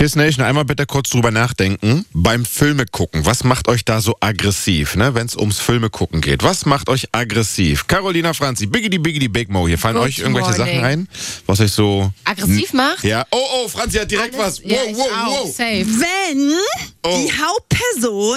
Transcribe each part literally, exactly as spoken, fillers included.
Kiss Nation, einmal bitte kurz drüber nachdenken. Beim Filme gucken, was macht euch da so aggressiv, ne, wenn es ums Filme gucken geht? Was macht euch aggressiv? Carolina Franzi, Biggity Biggity Big Mo hier. Fallen Good euch irgendwelche morning. Sachen ein, was euch so... aggressiv macht? Ja. Oh, oh, Franzi hat direkt Alles, was. Wow, ja, ich wow, auch. wow. Safe. Wenn Oh. die Hauptperson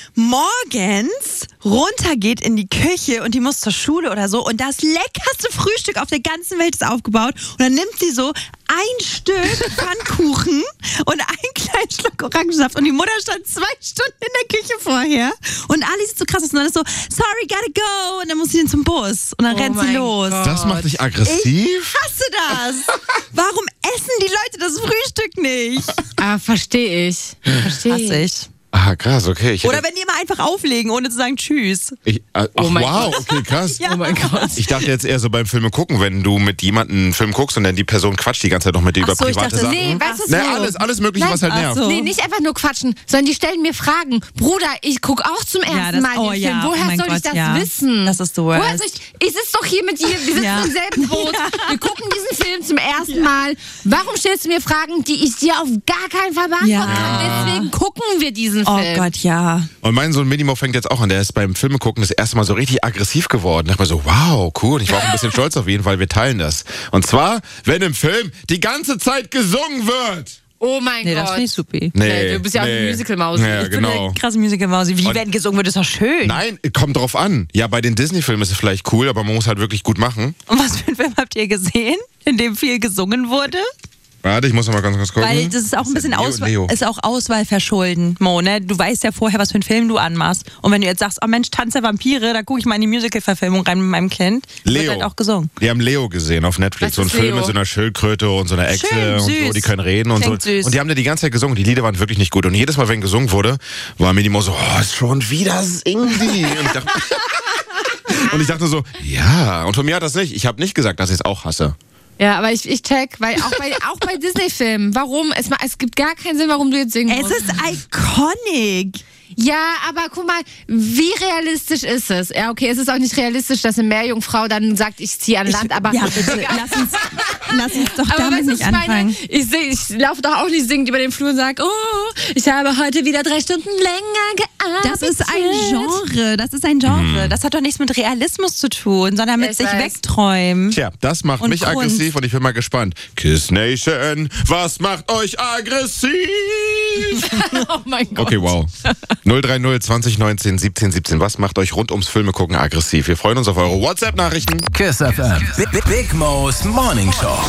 morgens runtergeht in die Küche und die muss zur Schule oder so und das leckerste Frühstück auf der ganzen Welt ist aufgebaut und dann nimmt sie so ein Stück Pfannkuchen und einen kleinen Schluck Orangensaft und die Mutter stand zwei Stunden in der Küche vorher und Ali sieht so krass aus und dann ist so, sorry, gotta go und dann muss sie dann zum Bus und dann Oh rennt sie mein los. Gott. Das macht dich aggressiv? Ich hasse das. Warum essen die Leute das Frühstück nicht? Ah, verstehe ich. Verstehe Hasse ich. Ah, krass, okay. Ich hätte- Oder wenn die immer einfach auflegen, ohne zu sagen Tschüss. Ich, äh, ach, Oh mein wow, okay, krass. Ja. Oh mein Gott. Ich dachte jetzt eher so beim Filme gucken, wenn du mit jemandem einen Film guckst und dann die Person quatscht die ganze Zeit noch mit dir Ach über so, ich private dachte, Sachen. nee, weißt du, was Na, so? alles, alles mögliche, Nein, was halt ach nervt. so. Nee, nicht einfach nur quatschen, sondern die stellen mir Fragen. Bruder, ich gucke auch zum ersten das- Mal oh den ja, Film. oh Woher mein soll ich Gott, das ja. wissen? Das ist the Woher worst. soll ich, ich sitze doch hier mit dir, wir sitzen Ja. im selben Boot. Wir gucken diesen Film zum ersten Mal. Warum stellst du mir Fragen, die ich dir auf gar keinen Fall beantworten Ja. kann? Deswegen gucken wir diesen Oh Film. Gott, ja. Und mein Sohn Minimo fängt jetzt auch an, der ist beim Filme gucken das erste Mal so richtig aggressiv geworden. Da dachte ich mir so, wow, cool. Und ich war auch ein bisschen stolz auf ihn, weil wir teilen das. Und zwar, wenn im Film die ganze Zeit gesungen wird. Oh mein Nee, Gott. das finde ich supi. Nee, du bist ja auch eine Musical-Maus. Ja, Ich bin genau. eine krasse Musical-Mausi. Wie Und- wenn gesungen wird, ist doch schön. Nein, kommt drauf an. Ja, bei den Disney-Filmen ist es vielleicht cool, aber man muss halt wirklich gut machen. Und was für einen Film habt ihr gesehen, in dem viel gesungen wurde? Warte, ich muss noch mal ganz kurz gucken. Weil das ist auch ein bisschen Leo, Auswahl, Leo. ist auch Auswahl verschulden, Mo, ne? Du weißt ja vorher, was für einen Film du anmachst. Und wenn du jetzt sagst, oh Mensch, Tanz der Vampire, da gucke ich mal in die Musical-Verfilmung rein mit meinem Kind. Wird Leo. halt auch gesungen. Die haben Leo gesehen auf Netflix. Was So ein ist Film Leo? mit so einer Schildkröte und so einer Echse Schön, und so. süß. Die können reden und Klingt so. süß. Und die haben da die ganze Zeit gesungen. Die Lieder waren wirklich nicht gut. Und jedes Mal, wenn gesungen wurde, war Minimo so, oh, schon wieder singen die. Und ich dachte, und ich dachte so, ja. Und von mir hat das nicht. Ich habe nicht gesagt, dass ich es auch hasse. Ja, aber ich, ich check, weil auch bei, auch bei Disney-Filmen, warum? Es, ma- es gibt gar keinen Sinn, warum du jetzt singen Es musst. ist iconic. Ja, aber guck mal, wie realistisch ist es? Ja, okay, es ist auch nicht realistisch, dass eine Meerjungfrau dann sagt, ich ziehe an Land, aber... Ja, bitte, lass uns, lass uns doch Aber damit weißt du, nicht was ich meine? anfangen. Ich, sing, ich laufe doch auch nicht singend über den Flur und sage, oh, ich habe heute wieder drei Stunden länger gearbeitet. Das ist ein Genre, das ist ein Genre. Das hat doch nichts mit Realismus zu tun, sondern mit Ich sich weiß. wegträumen. Tja, das macht Und mich Kunst. aggressiv und ich bin mal gespannt. Kiss Nation, was macht euch aggressiv? Oh mein Gott. Okay, wow. null drei null zwanzig neunzehn siebzehn siebzehn. Was macht euch rund ums Filme gucken aggressiv? Wir freuen uns auf eure WhatsApp-Nachrichten. Kiss F M. Big, Big Mo's Morning Show.